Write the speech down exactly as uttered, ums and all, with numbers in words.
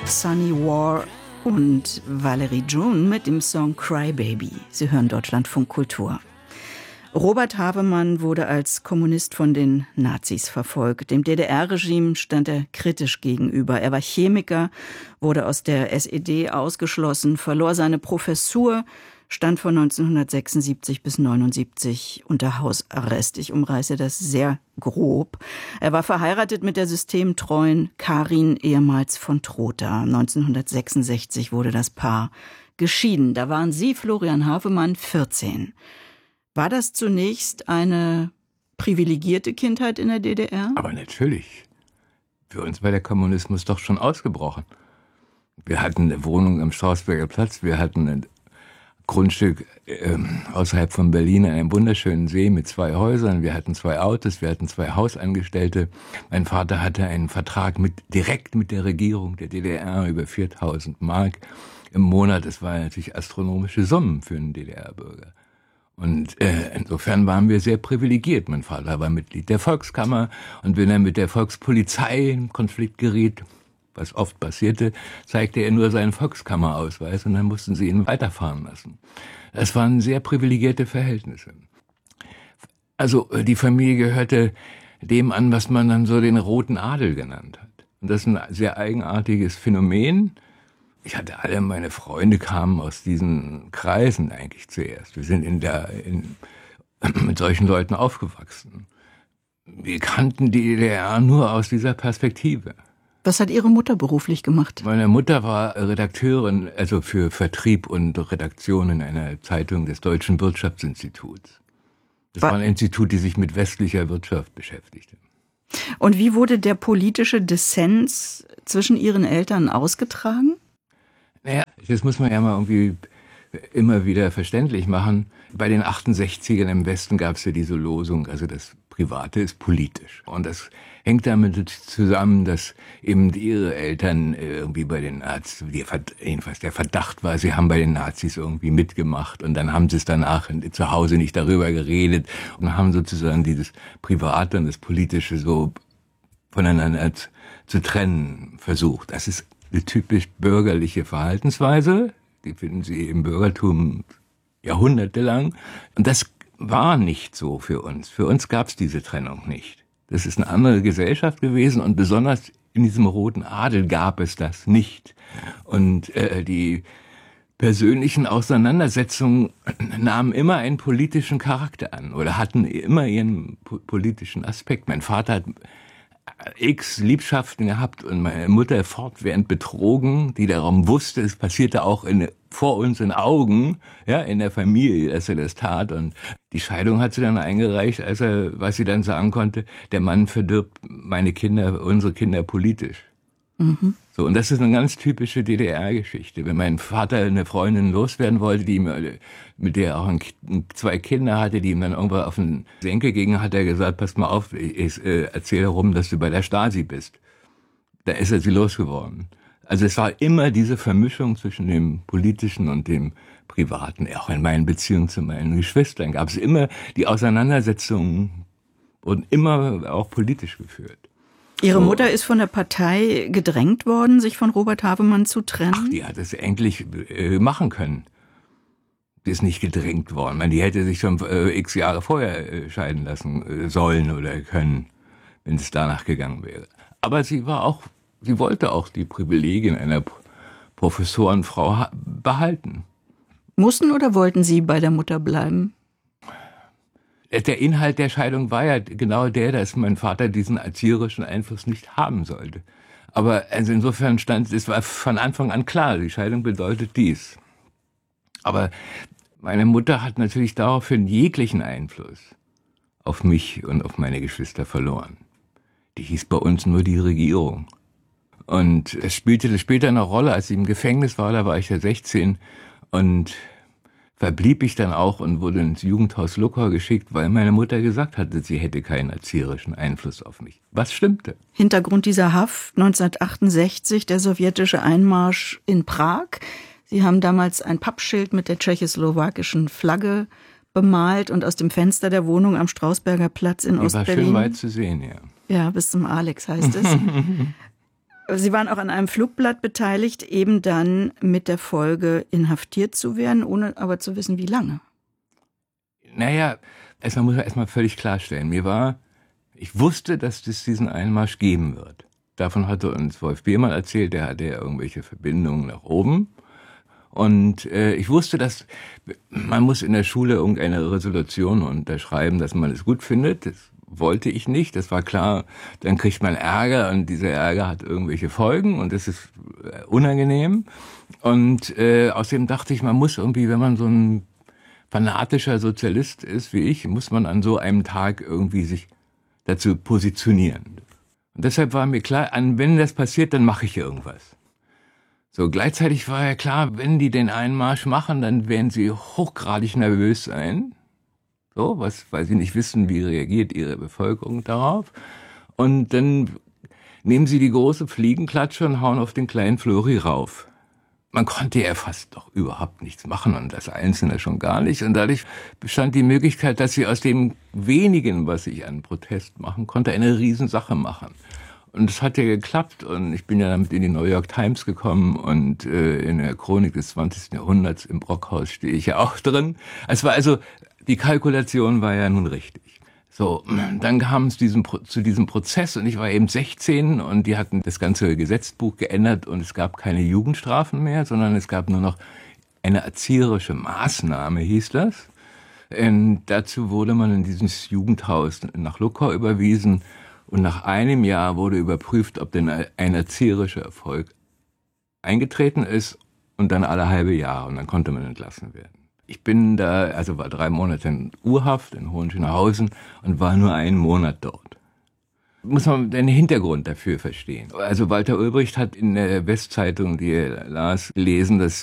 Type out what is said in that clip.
Sunny War und Valerie June mit dem Song Cry Baby. Sie hören Deutschlandfunk Kultur. Robert Havemann wurde als Kommunist von den Nazis verfolgt. Dem D D R-Regime stand er kritisch gegenüber. Er war Chemiker, wurde aus der S E D ausgeschlossen, verlor seine Professur, stand von neunzehnhundertsechsundsiebzig bis neunundsiebzig unter Hausarrest. Ich umreiße das sehr grob. Er war verheiratet mit der systemtreuen Karin, ehemals von Trotha. neunzehnhundertsechsundsechzig wurde das Paar geschieden. Da waren Sie, Florian Havemann, vierzehn. War das zunächst eine privilegierte Kindheit in der D D R? Aber natürlich. Für uns war der Kommunismus doch schon ausgebrochen. Wir hatten eine Wohnung am Strausberger Platz, wir hatten ein Grundstück äh, außerhalb von Berlin an einem wunderschönen See mit zwei Häusern. Wir hatten zwei Autos, wir hatten zwei Hausangestellte. Mein Vater hatte einen Vertrag mit, direkt mit der Regierung der D D R über viertausend Mark im Monat. Es waren natürlich astronomische Summen für einen D D R-Bürger. Und äh, insofern waren wir sehr privilegiert. Mein Vater war Mitglied der Volkskammer und wenn er mit der Volkspolizei in Konflikt geriet, was oft passierte, zeigte er nur seinen Volkskammerausweis und dann mussten sie ihn weiterfahren lassen. Das waren sehr privilegierte Verhältnisse. Also die Familie gehörte dem an, was man dann so den Roten Adel genannt hat. Und das ist ein sehr eigenartiges Phänomen. Ich hatte alle meine Freunde kamen aus diesen Kreisen eigentlich zuerst. Wir sind in der, in, mit solchen Leuten aufgewachsen. Wir kannten die D D R nur aus dieser Perspektive. Was hat Ihre Mutter beruflich gemacht? Meine Mutter war Redakteurin, also für Vertrieb und Redaktion in einer Zeitung des Deutschen Wirtschaftsinstituts. Das war, war ein Institut, das sich mit westlicher Wirtschaft beschäftigte. Und wie wurde der politische Dissens zwischen Ihren Eltern ausgetragen? Naja, das muss man ja mal irgendwie immer wieder verständlich machen. Bei den achtundsechzigern im Westen gab es ja diese Losung, also das Private ist politisch. Und das hängt damit zusammen, dass eben ihre Eltern irgendwie bei den Nazis, jedenfalls der Verdacht war, sie haben bei den Nazis irgendwie mitgemacht und dann haben sie es danach zu Hause nicht darüber geredet und haben sozusagen dieses Private und das Politische so voneinander zu trennen versucht. Das ist eine typisch bürgerliche Verhaltensweise, die finden Sie im Bürgertum jahrhundertelang. Und das war nicht so für uns. Für uns gab es diese Trennung nicht. Das ist eine andere Gesellschaft gewesen und besonders in diesem Roten Adel gab es das nicht. Und äh, die persönlichen Auseinandersetzungen nahmen immer einen politischen Charakter an oder hatten immer ihren po- politischen Aspekt. Mein Vater hat x Liebschaften gehabt und meine Mutter fortwährend betrogen, die darum wusste, es passierte auch in, vor unseren Augen, ja, in der Familie, dass er das tat. Und die Scheidung hat sie dann eingereicht, als er, was sie dann sagen konnte, der Mann verdirbt meine Kinder, unsere Kinder politisch. Mhm. So, und das ist eine ganz typische D D R-Geschichte. Wenn mein Vater eine Freundin loswerden wollte, die ihm, mit der er auch ein, zwei Kinder hatte, die ihm dann irgendwann auf den Senkel gingen, hat er gesagt, pass mal auf, ich, ich äh, erzähle rum, dass du bei der Stasi bist. Da ist er sie losgeworden. Also es war immer diese Vermischung zwischen dem Politischen und dem Privaten. Auch in meinen Beziehungen zu meinen Geschwistern gab es immer die Auseinandersetzungen und immer auch politisch geführt. Ihre Mutter ist von der Partei gedrängt worden, sich von Robert Havemann zu trennen? Ach, die hat es endlich äh, machen können. Die ist nicht gedrängt worden. Ich meine, die hätte sich schon äh, x Jahre vorher äh, scheiden lassen äh, sollen oder können, wenn es danach gegangen wäre. Aber sie war auch, sie wollte auch die Privilegien einer Professorenfrau ha- behalten. Mussten oder wollten Sie bei der Mutter bleiben? Der Inhalt der Scheidung war ja genau der, dass mein Vater diesen erzieherischen Einfluss nicht haben sollte. Aber also insofern stand, es war von Anfang an klar, die Scheidung bedeutet dies. Aber meine Mutter hat natürlich daraufhin jeglichen Einfluss auf mich und auf meine Geschwister verloren. Die hieß bei uns nur die Regierung. Und es spielte später eine Rolle, als ich im Gefängnis war, da war ich ja sechzehn und verblieb ich dann auch und wurde ins Jugendhaus Luckau geschickt, weil meine Mutter gesagt hatte, sie hätte keinen erzieherischen Einfluss auf mich. Was stimmte? Hintergrund dieser Haft neunzehnhundertachtundsechzig, der sowjetische Einmarsch in Prag. Sie haben damals ein Pappschild mit der tschechoslowakischen Flagge bemalt und aus dem Fenster der Wohnung am Strausberger Platz in Die Ostberlin. war schön weit zu sehen, ja. Ja, bis zum Alex heißt es. Sie waren auch an einem Flugblatt beteiligt, eben dann mit der Folge, inhaftiert zu werden, ohne aber zu wissen, wie lange. Naja, erstmal muss man erstmal völlig klarstellen. Mir war, ich wusste, dass es diesen Einmarsch geben wird. Davon hatte uns Wolf Biermann erzählt, der hatte ja irgendwelche Verbindungen nach oben. Und äh, ich wusste, dass man muss in der Schule irgendeine Resolution unterschreiben, dass man es gut findet. Das wollte ich nicht, das war klar. Dann kriegt man Ärger und dieser Ärger hat irgendwelche Folgen und das ist unangenehm. Und äh, außerdem dachte ich, man muss irgendwie, wenn man so ein fanatischer Sozialist ist wie ich, muss man an so einem Tag irgendwie sich dazu positionieren. Und deshalb war mir klar, wenn das passiert, dann mache ich irgendwas. So, gleichzeitig war ja klar, wenn die den Einmarsch machen, dann werden sie hochgradig nervös sein. So, was, weil sie nicht wissen, wie reagiert ihre Bevölkerung darauf. Und dann nehmen sie die große Fliegenklatsche und hauen auf den kleinen Flori rauf. Man konnte ja fast doch überhaupt nichts machen und das Einzelne schon gar nicht. Und dadurch bestand die Möglichkeit, dass sie aus dem wenigen, was ich an Protest machen konnte, eine Riesensache machen. Und es hat ja geklappt und ich bin ja damit in die New York Times gekommen und äh, in der Chronik des zwanzigsten Jahrhunderts im Brockhaus stehe ich ja auch drin. Es war also, die Kalkulation war ja nun richtig. So, dann kam es diesem, zu diesem Prozess und ich war eben sechzehn und die hatten das ganze Gesetzbuch geändert und es gab keine Jugendstrafen mehr, sondern es gab nur noch eine erzieherische Maßnahme, hieß das. Und dazu wurde man in dieses Jugendhaus nach Luckau überwiesen. Und nach einem Jahr wurde überprüft, ob denn ein erzieherischer Erfolg eingetreten ist und dann alle halbe Jahre und dann konnte man entlassen werden. Ich bin da, also war drei Monate in U-Haft in Hohenschönhausen und war nur einen Monat dort. Muss man den Hintergrund dafür verstehen. Also Walter Ulbricht hat in der Westzeitung, die er las, gelesen, dass